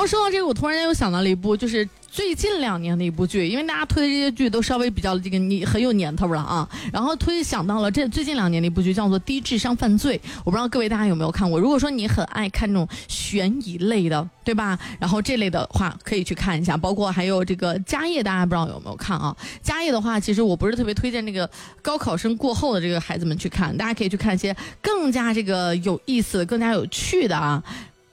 后说到这个，我突然间又想到了一部，就是最近2年的一部剧，因为大家推的这些剧都稍微比较这个你很有年头了啊。然后想到了这最近2年的一部剧，叫做《低智商犯罪》。我不知道各位大家有没有看过？如果说你很爱看这种悬疑类的，对吧？然后这类的话可以去看一下，包括还有这个《家业》，大家不知道有没有看啊？《家业》的话，其实我不是特别推荐这个高考生过后的这个孩子们去看，大家可以去看一些更加这个有意思、更加有趣的啊。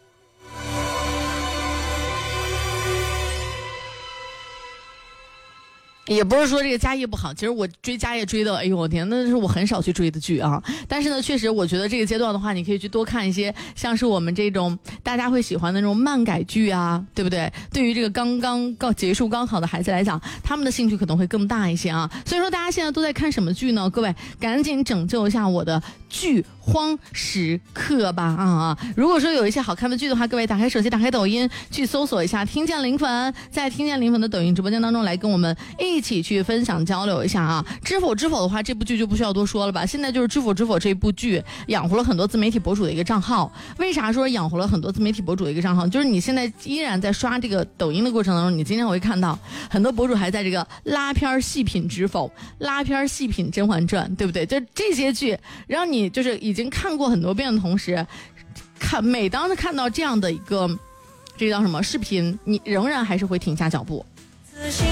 也不是说这个家业不好，其实我追家业追的，哎呦我天，那是我很少去追的剧啊。但是呢，确实我觉得这个阶段的话，你可以去多看一些像是我们这种大家会喜欢的那种漫改剧啊，对不对？对于这个刚结束高考的孩子来讲，他们的兴趣可能会更大一些啊。所以说大家现在都在看什么剧呢？各位赶紧拯救一下我的剧荒时刻吧啊！如果说有一些好看的剧的话，各位打开手机，打开抖音，去搜索一下听见灵粉，在听见灵粉的抖音直播间当中来跟我们一起去分享交流一下啊。知否的话，这部剧就不需要多说了吧。现在就是知否这部剧养活了很多自媒体博主的一个账号。为啥说养活了很多自媒体博主的一个账号？就是你现在依然在刷这个抖音的过程当中，你经常会看到很多博主还在这个拉片细品知否，拉片细品甄嬛传，对不对？就这些剧让你就是已经看过很多遍的同时，每当看到这样的一个这个叫什么视频，你仍然还是会停下脚步。